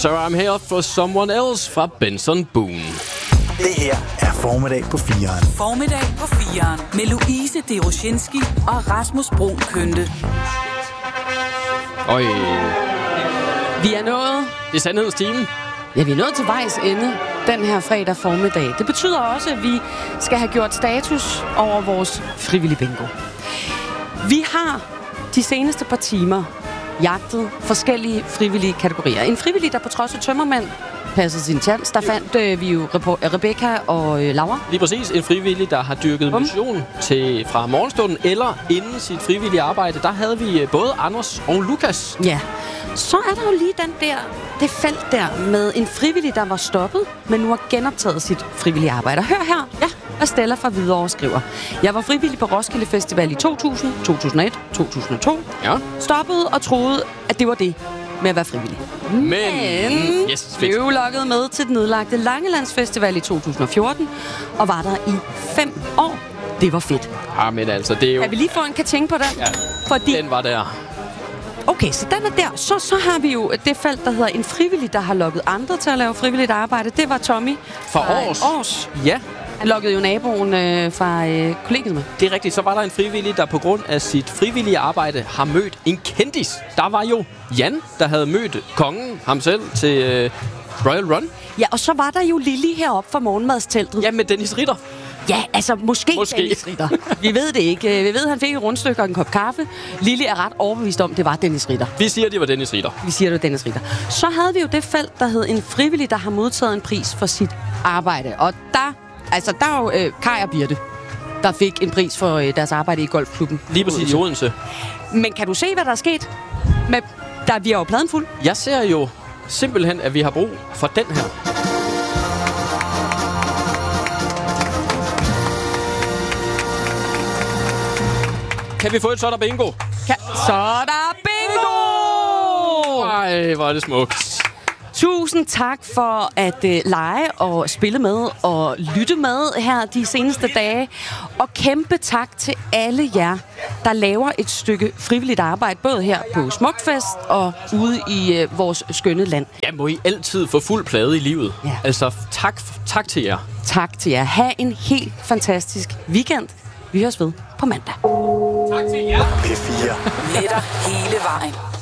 So I'm here for someone else fra Benson Boone. Det her er Formiddag på 4'eren. Formiddag på 4'eren med Louise Deroshinski og Rasmus Bruun Kønte. Øj. Vi er nået. Det er sandhedens time. Ja, vi er nået til vejs ende den her fredag formiddag. Det betyder også, at vi skal have gjort status over vores frivillige bingo. Vi har de seneste par timer jagtet forskellige frivillige kategorier. En frivillig, der på trods af tømmermænd passede sin tjans. Der fandt vi jo Rebecca og Laura. Lige præcis. En frivillig, der har dyrket motion fra morgenstunden eller inden sit frivillige arbejde. Der havde vi både Anders og Lukas. Ja. Så er der jo lige det felt der med en frivillig, der var stoppet, men nu har genoptaget sit frivillige arbejde. Hør her, hvad Stella fra Hvidovre skriver. Jeg var frivillig på Roskilde Festival i 2000, 2001, 2002. Ja. Stoppede og troede, at det var det med at være frivillig. Men blev lukket med til den nedlagte Langelandsfestival i 2014 og var der i 5 år. Det var fedt. Ja, men altså, det er jo... Kan vi lige få en kating på den? Ja, fordi den var der. Okay, så den er der. Så har vi jo det felt, der hedder en frivillig, der har lukket andre til at lave frivilligt arbejde. Det var Tommy fra Års. Ja. Han lukkede jo naboen fra kollegiet med. Det er rigtigt. Så var der en frivillig, der på grund af sit frivillige arbejde har mødt en kendis. Der var jo Jan, der havde mødt kongen, ham selv, til Royal Run. Ja, og så var der jo Lili heroppe fra morgenmadsteltet. Ja, med Dennis Ritter. Ja, altså måske. Dennis Ritter. Vi ved det ikke. Vi ved, at han fik et rundstykke og en kop kaffe. Lili er ret overbevist om, det var Dennis Ritter. Vi siger, det var Dennis Ritter. Vi siger, det var Dennis Ritter. Så havde vi jo det felt, der hed en frivillig, der har modtaget en pris for sit arbejde. Og der er jo Kaj og Birte, der fik en pris for deres arbejde i golfklubben. Lige præcis i Odense. Men kan du se, hvad der er sket? Vi har jo pladen fuld. Jeg ser jo simpelthen, at vi har brug for den her. Kan vi få et så der bingo? Så er der bingo! Ej, hvor er det smukt. Tusind tak for at lege og spille med og lytte med her de seneste dage. Og kæmpe tak til alle jer, der laver et stykke frivilligt arbejde, både her på Smukfest og ude i vores skønne land. Ja, må I altid få fuld plade i livet. Ja. Altså, tak til jer. Tak til jer. Ha' en helt fantastisk weekend. Vi høres ved på mandag. Tak til jer. P4. Med dig hele vejen.